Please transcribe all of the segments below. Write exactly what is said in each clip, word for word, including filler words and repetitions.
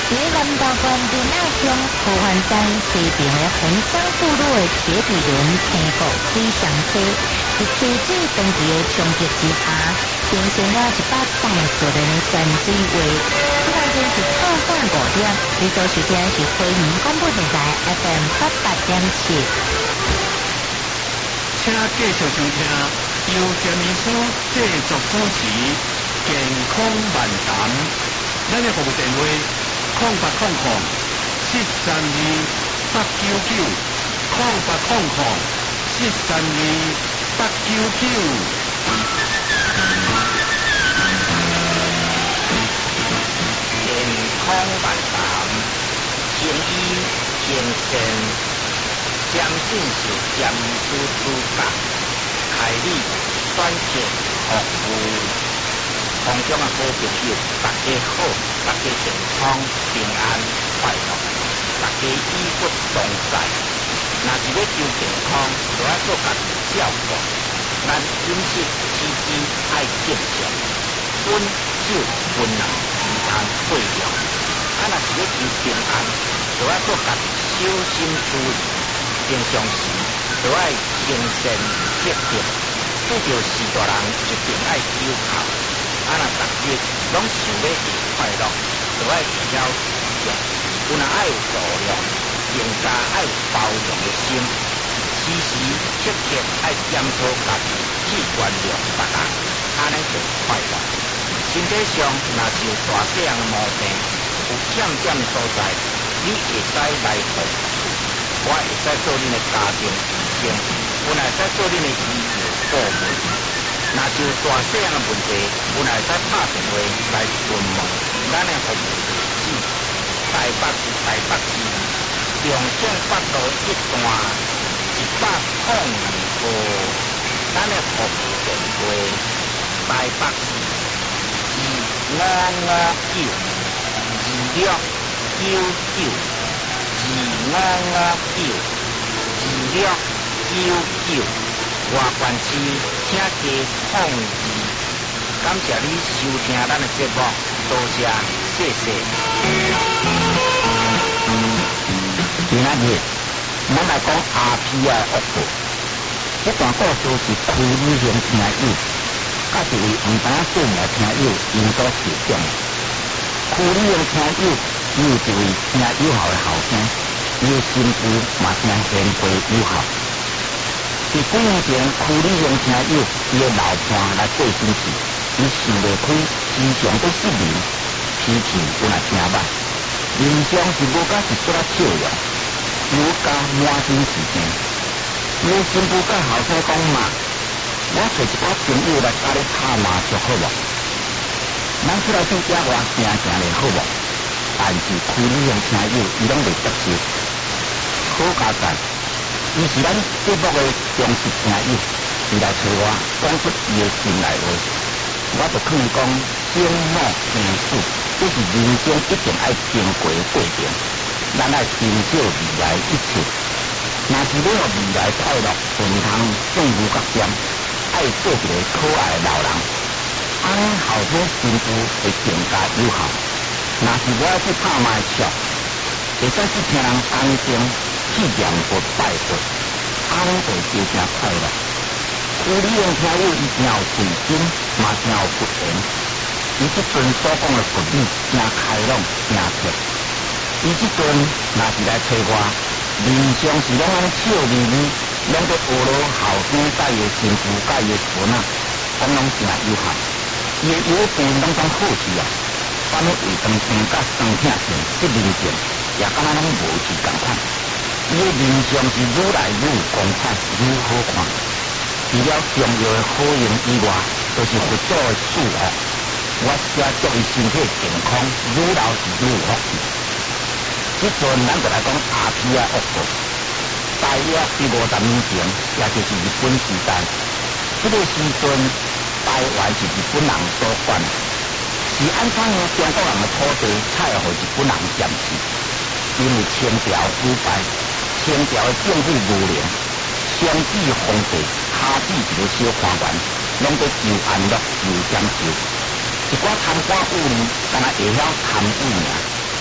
伫南投县林仔乡河湾站西边的红香部落的铁皮轮天国水上车，伫车水长期的冲击之下，形成了一把带作人的山水画。即晚间是透晚五点，你所收听的是花莲广播电台 F M 八八点七。 请继续收听由陈秘书制作主持《健康漫谈》。咱的服务电话：空八空空七三二八九九，空八空空七三二八九九。 健康漫谈，行医行善，相信是占师主角，开立选择服务。空中的好朋友，大家好，大家健康平安快乐，大家医骨同在。若是要求健康，就要做家己照顾。咱饮食起居爱正常，温酒温人唔通过量。啊，若是要求平安，就要做家己小心注意。平常时就要精神积极，遇到事大人一定爱友好。啊，若逐日拢想要会快乐，就爱会晓体谅，有若爱有度量，更加爱有包容的心，时时刻刻爱检讨家己，去原谅别人，安尼就快乐。身体上若是有大细项的毛病，有欠点的所在，你会使来互处，我会使做恁的家庭医生，我会使做恁的医疗顾问。若是有大细项的问题，有来使打电话来询问咱的服务地址：台北台北市中正北路一段一百零二号。咱的服务电话：台北市二五五九二六九九二五五九二六九九。外县市请加抗议，感谢你收听咱的节目，多谢，谢谢。今仔日，咱来讲阿皮的恶报。这段故事是区里乡听友，甲一位毋知影姓的听友因所受奖。区里乡听友，伊有一位听友好的后生，伊的新妇嘛真贤惠友好。伫几年前，区里乡听友伊的老伴来过身时，伊想袂开，时常在失眠，脾气有来真歹，面上是无甲是做啊笑容，又加满身是病。伊的新妇甲后生讲嘛，我找一个朋友来甲你拍麻将好无？咱出来去野外行行咧好无？但是区里乡听友伊拢袂接受，好加赞。伊是咱节目的忠实听友，伊来找我，讲出伊的心内话，我就劝伊讲，生老病死，这是人生一定爱经过的过程，咱爱寻找未来一切。若是要互未来快乐，就唔通正如甲尖，爱做一个可爱的老人，安尼后生幸福会更加友好。若是我要去拍卖笑，会使去听人当中。去念佛拜佛，安尼就真正快乐。有理用听友伊真有随心，嘛真有福缘。伊即阵所讲的佛理真开朗，真贴。伊即阵若是来找我，面上是拢安笑眯眯，拢在学了后生甲伊的媳妇甲伊的孙仔，讲拢真友好。伊的药病拢总好治啊，反正胃肠病甲酸痛症失眠症，也敢若拢无治共款。伊的面相是愈来愈光彩，愈好看。除了重要的好用以外，就是佛祖的祝福。我写祝伊身体健康，愈老是愈有福气。即阵咱就来讲阿皮的恶报。大约伫五十年前，也就是日本时代，这个时阵台湾是日本人所管，是安怎样中国人的土地采互日本人占据？因为清朝腐败。清朝的政府无能，上至皇帝，下至一个小官员，拢在求安乐、求享受。一寡贪官污吏，敢若会晓贪污尔。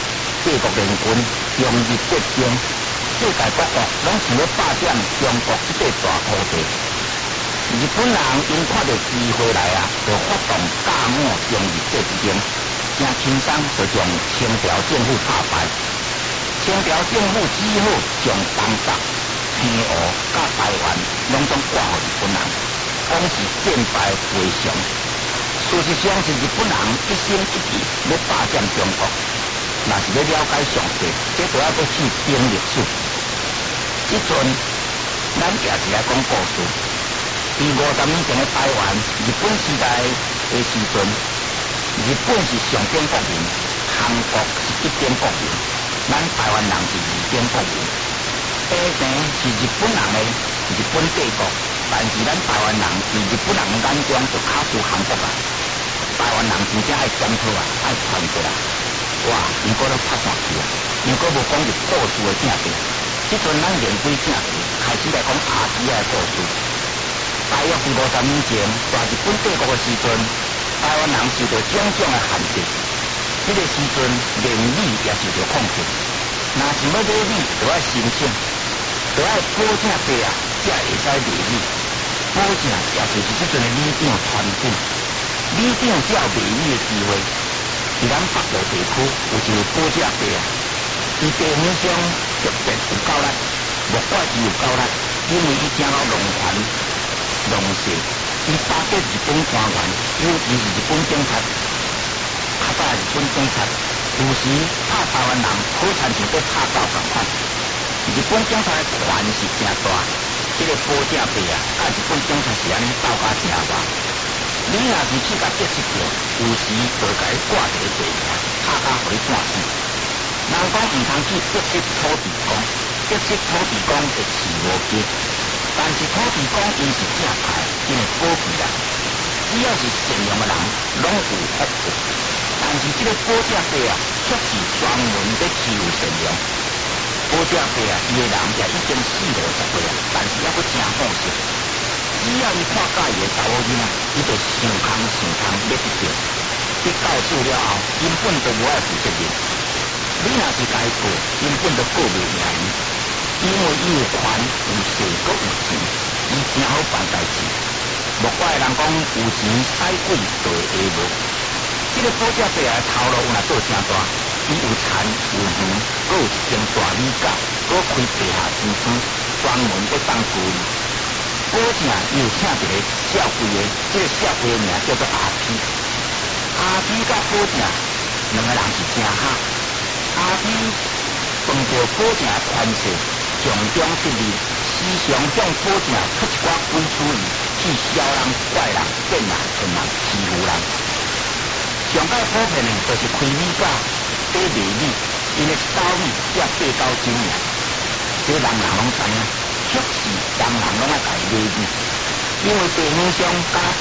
帝国联军中日决战，世界各国拢想要霸占中国这块大土地。日本人因看到机会来啊，就发动甲午中日战争，真轻松就将清朝政府打败。清朝政府只好将东北、天湖甲台湾拢总挂予日本人，讲是战败为常。事实上是日本人一心一意要霸占中国。若是要了解详细，这都要去听历史。即阵咱也是来讲故事。伫五十年前的台湾，日本时代的时阵，日本是上点国民，韩国是一点国民，咱台湾人是二点国民。地生是日本人的日本帝国，但是咱台湾人伫日本人眼中就卡输韩国啊！台湾人真正爱检讨啊，爱团结啊！哇！如果都拍散去啊，如果无讲入故事的正题，即阵咱言归正题，开始来讲阿基仔的故事。大约是五十年前，大日本帝国的时阵，台湾人受到种种的限制。这个时阵，炼米也受到控制。若想要买米，就要申请，就要保证地啊，才会使卖米。保证也就是即阵的米厂团长，米厂才有卖米的机会。伫咱北部地区有一个保价地啊，伊地面上特别有够力，莫怪伊有够力，因为伊正好龙权龙势，伊打击日本官员，尤其是日本警察。较早日本警察有时拍台湾人，好亲像在拍狗共款。日本警察的权是真大，这个保价地啊，甲日本警察是安尼斗甲真大。你若是去甲得失着，有时就会甲伊挂一个地名，拍甲互你半死。人讲毋通去得失土地公，得失土地公会饲无结。但是土地公伊是正派，因为保庇人，只要是善良的人，拢有福报。但是这个保价地啊，却是专门在欺负善良。保价地啊，伊的人也已经四五十岁啊，但是还佫真好色。只要伊看介意的查某囡仔，伊就想空想空要得着。你告诉了后，根本就无爱负责任。你若是该过，根本就过袂赢伊，因为伊有权、有势、阁有钱，伊真好办代志。莫怪人讲有钱使鬼就会下落。这个保价地的头路若做正大，伊有田有园，阁有一间大米窖，阁开地下钱庄，专门在当孤儿。保证伊有请一个少贵的，这个少贵的名叫做阿 P。阿 P 甲保证两个人是真好。阿 P 碰到保证的权势，从中得利，时常向保证出一寡鬼主意，去消人、怪人、骗人、骗人、欺负人。上界普遍呢，就是开米窖、买卖米，因为一斗米才八九斤尔，这人人拢知影。确实，人人拢爱家己买米，因为地面上加